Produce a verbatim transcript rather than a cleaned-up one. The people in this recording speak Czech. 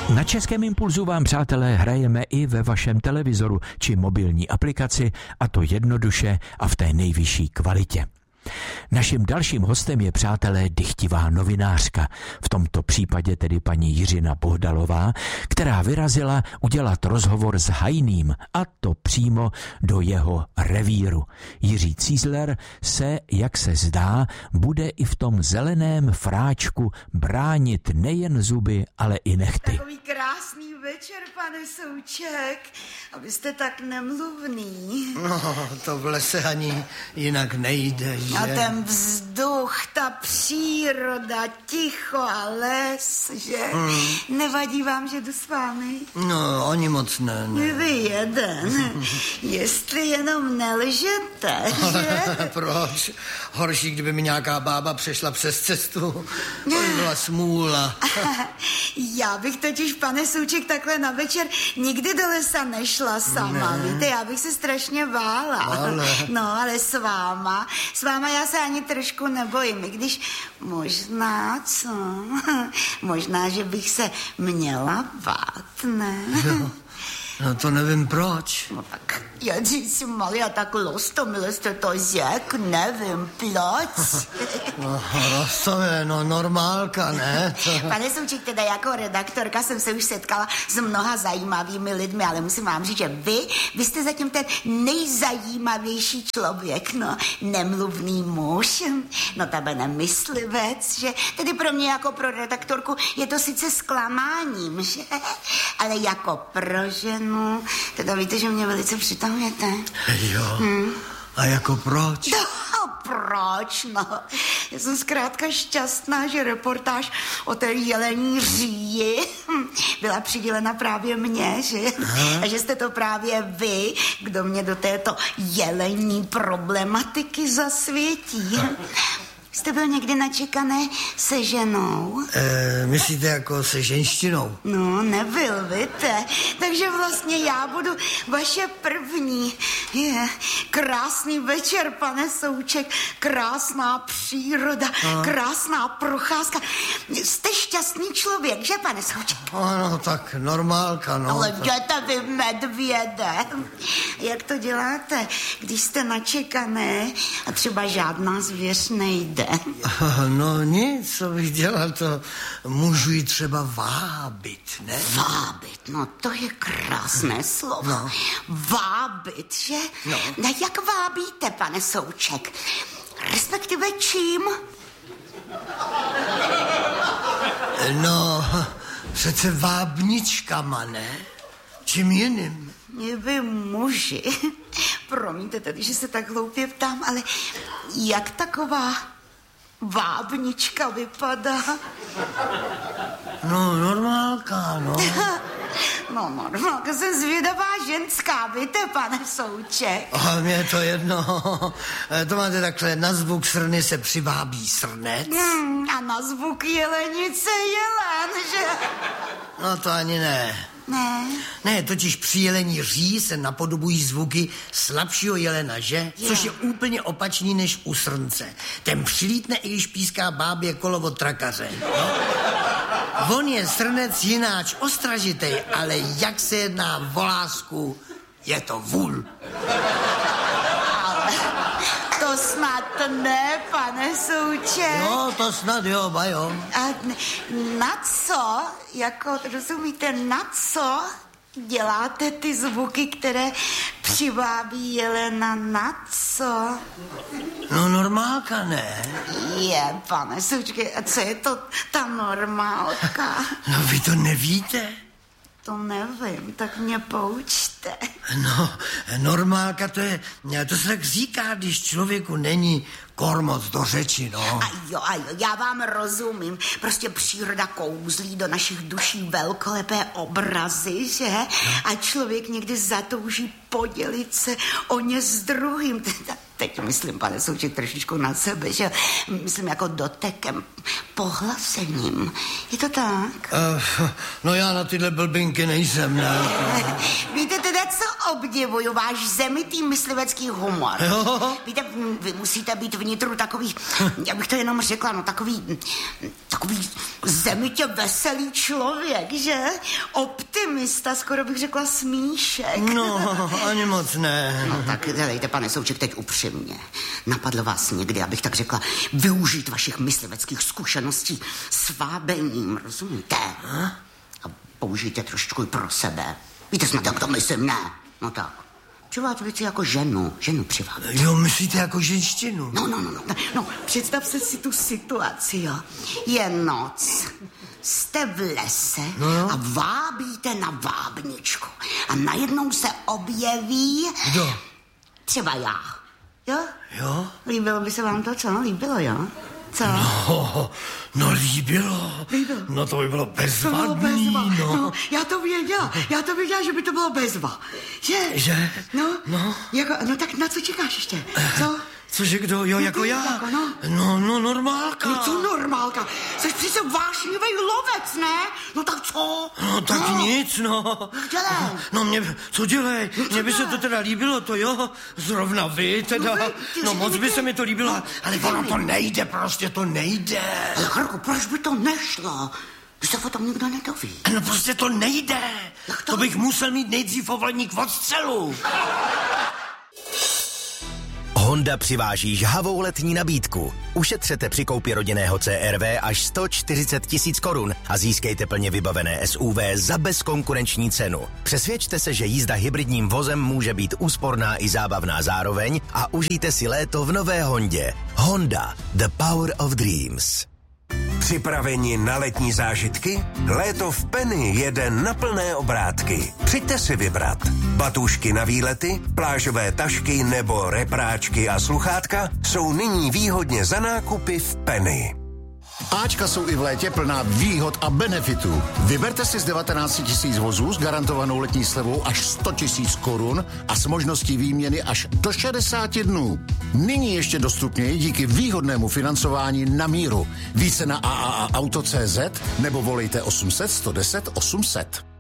Na Českém impulzu vám, přátelé, hrajeme i ve vašem televizoru či mobilní aplikaci, a to jednoduše a v té nejvyšší kvalitě. Naším dalším hostem je, přátelé, dychtivá novinářka, v tomto případě tedy paní Jiřina Bohdalová, která vyrazila udělat rozhovor s Hajným, a to přímo do jeho revíru. Jiří Cízler se, jak se zdá, bude i v tom zeleném fráčku bránit nejen zuby, ale i nechty. Takový krásný večer, pane Souček, abyste tak nemluvný. No, to v lese ani jinak nejde, že? A ten vzduch, ta příroda, ticho a les, že? Hmm. Nevadí vám, že jdu s vámi? No, oni moc ne, ne. Vy jeden, jestli jenom nelžete, že? Proč? Horší, kdyby mi nějaká bába přešla přes cestu. To by byla smůla. Já bych totiž, pane Souček, takhle na večer nikdy do lesa nešla sama, ne. Víte, já bych se strašně bála. Ale. No, ale s váma, s váma já se ani trošku nebojím, i když možná, co? Možná, že bych se měla bát, ne? Jo. No to nevím proč. No tak, já si Maria tak lostomile jste to řek, nevím proč. No rostomile, no normálka, ne? Pane Souček, teda jako redaktorka jsem se už setkala s mnoha zajímavými lidmi, ale musím vám říct, že vy, vy jste zatím ten nejzajímavější člověk, no, nemluvný muž, no tebe nemyslivec, že tedy pro mě jako pro redaktorku je to sice zklamáním, že? Ale jako pro ženu, no, teda víte, že mě velice přitahujete. Jo, hmm. A jako proč? No, proč, no. Já jsem zkrátka šťastná, že reportáž o té jelení říji byla přidělena právě mně, že? Aha. A že jste to právě vy, kdo mě do této jelení problematiky zasvětí. Jste byl někdy načekané se ženou? E, myslíte jako se ženštinou? No, nebyl, víte. Takže vlastně já budu vaše první. Je, krásný večer, pane Souček, krásná příroda, a? krásná procházka. Jste šťastný člověk, že, pane Souček? Ano, tak normálka, no. Ale tak... jděte vy, medvěde. Jak to děláte, když jste načekané a třeba žádná zvěř nejde? No nic, co bych dělal, to můžu jí třeba vábit, ne? Vábit, no to je krásné slovo. No. Vábit, že? No. No jak vábíte, pane Souček? Respektive čím? No, přece vábničkama, ne? Čím jiným? Vy muži, promiňte tedy, že se tak hloupě ptám, ale jak taková vábnička vypadá? No, normálka, no. No, normálka, jsem zvědavá ženská, víte, pane Souček? A mě je to jedno. To máte takhle, na zvuk srny se přivábí srnec. Hmm, a na zvuk jelenice jelen, že? No to ani ne. Ne. Ne, totiž při jelení ří se napodobují zvuky slabšího jelena, že? Jo. Což je úplně opačný než u srnce. Ten přilítne, i když píská bábě kolo od trakaře. No? On je srnec jináč ostražitej, ale jak se jedná o lásku, je to vůl. To snad ne, pane Souček. No, to snad jo, bajo. A na co, jako rozumíte, na co děláte ty zvuky, které přivábí jelena, na co? No normálka, ne? Je, pane Souček, a co je to ta normálka? No vy to nevíte? To nevím, tak mě poučte. No, normálka to je, to se tak říká, když člověku není kor moc do řeči, no. A jo, a jo, já vám rozumím. Prostě příroda kouzlí do našich duší velkolepé obrazy, že? A člověk někdy zatouží podělit se o ně s druhým. Teď myslím, pane Souček, trošičku na sebe, že? Myslím jako dotekem, pohlasením. Je to tak? Uh, no já na tyhle blbinky nejsem, ne? Víte teda, co obdivuju? Váš zemitý myslivecký humor. Jo? Víte, vy musíte být vnitru takový, jak bych to jenom řekla, no takový, takový zemitě veselý člověk, že? Optimista, skoro bych řekla smíšek. No, ani moc ne. No tak dejte, pane Souček, teď upřímně. Napadlo vás někdy, abych tak řekla, využít vašich mysliveckých zkušeností s vábením, rozumíte? A použijte trošičku i pro sebe. Víte snad, jak to myslím, ne? No tak. Přivát věci jako ženu, ženu přivát. Jo, myslíte jako ženštinu? No, no, no, no, no, představte si tu situaci, jo. Je noc, jste v lese no, no. a vábíte na vábničku. A najednou se objeví... Kdo? Třeba já, jo? Jo? Líbilo by se vám to, co? Líbilo, jo? Co? No, no líbilo. Líbilo. No to by bylo bezvadný, to bylo bezva. no. no. Já to věděla, já to věděla, že by to bylo bezva. Že? Že? No, no. Jako, no tak na co čekáš ještě? Co? Cože kdo? Jo, no, jako já? Jako, no. no, no, normálka. No co normálka? Jsi přece vášnivý lovec, ne? No tak co? No tak no. nic, no. Dělej. No mě, co dělej? No, mně by se to teda líbilo, to jo. Zrovna vy teda. No, vy, no moc by se mi to líbilo, no, ale ono to nejde, prostě to nejde. Ale Harku, proč by to nešlo? Když se o tom nikdo nedoví. No prostě to nejde. Jak to? To bych musel mít nejdřív ovladník od střelu. Honda přiváží žhavou letní nabídku. Ušetřete při koupi rodinného C R V až sto čtyřicet tisíc korun a získejte plně vybavené S U V za bezkonkurenční cenu. Přesvědčte se, že jízda hybridním vozem může být úsporná i zábavná zároveň a užijte si léto v nové Hondě. Honda, the power of dreams. Připraveni na letní zážitky? Léto v Penny jede na plné obrátky. Přijďte si vybrat. Batůžky na výlety, plážové tašky nebo repráčky a sluchátka jsou nyní výhodně za nákupy v Penny. Ačka jsou i v létě plná výhod a benefitů. Vyberte si z devatenáct tisíc vozů s garantovanou letní slevou až sto tisíc korun a s možností výměny až do šedesáti dnů. Nyní ještě dostupněji díky výhodnému financování na míru. Více na a a a auto tečka cé zet nebo volejte osm set sto deset osm set.